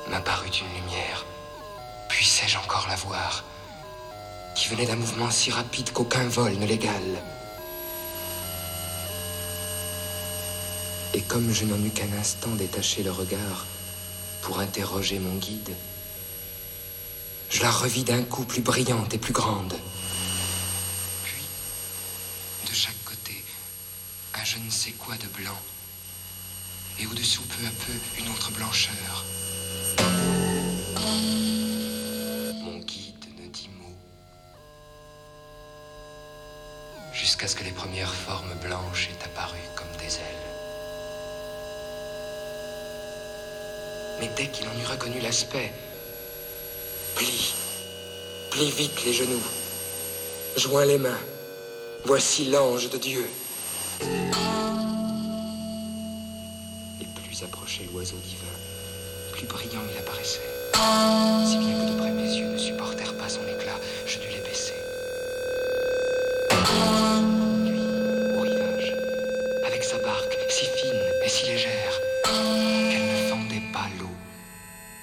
m'apparut une lumière. Puissais-je encore la voir, qui venait d'un mouvement si rapide qu'aucun vol ne l'égale. Et comme je n'en eus qu'un instant détaché le regard pour interroger mon guide, je la revis d'un coup plus brillante et plus grande. Puis, de chaque côté, un je ne sais quoi de blanc, et au-dessous, peu à peu, une autre blancheur. Mon guide ne dit mot, jusqu'à ce que les premières formes blanches aient apparu comme des ailes. Mais dès qu'il en eut reconnu l'aspect, plie vite les genoux, joins les mains, voici l'ange de Dieu. Et plus approchait l'oiseau divin, plus brillant il apparaissait, si bien que de près mes yeux ne supportèrent pas son éclat, je dus les baisser. Lui, au rivage, avec sa barque si fine et si légère,